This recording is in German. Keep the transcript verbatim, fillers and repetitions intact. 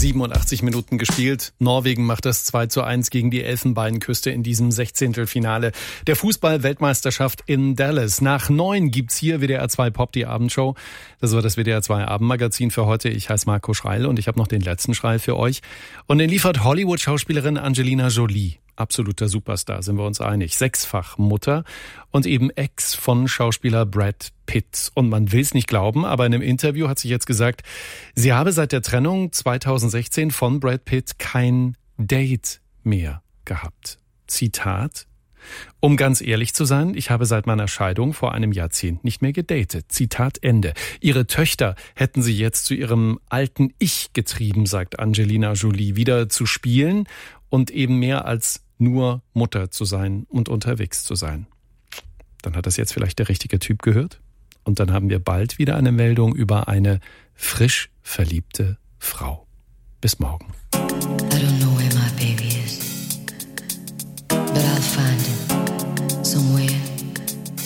siebenundachtzig Minuten gespielt. Norwegen macht das zwei zu eins gegen die Elfenbeinküste in diesem Sechzehntelfinale der Fußball-Weltmeisterschaft in Dallas. Nach neun gibt's hier W D R zwei Pop, die Abendshow. Das war das W D R zwei Abendmagazin für heute. Ich heiße Marco Schreil und ich habe noch den letzten Schreil für euch. Und den liefert Hollywood-Schauspielerin Angelina Jolie. Absoluter Superstar, sind wir uns einig. Sechsfach Mutter und eben Ex von Schauspieler Brad Pitt. Und man will es nicht glauben, aber in einem Interview hat sie jetzt gesagt, sie habe seit der Trennung zweitausendsechzehn von Brad Pitt kein Date mehr gehabt. Zitat: Um ganz ehrlich zu sein, ich habe seit meiner Scheidung vor einem Jahrzehnt nicht mehr gedatet. Zitat Ende. Ihre Töchter hätten sie jetzt zu ihrem alten Ich getrieben, sagt Angelina Jolie, wieder zu spielen und eben mehr als nur Mutter zu sein und unterwegs zu sein. Dann hat das jetzt vielleicht der richtige Typ gehört. Und dann haben wir bald wieder eine Meldung über eine frisch verliebte Frau. Bis morgen. I don't know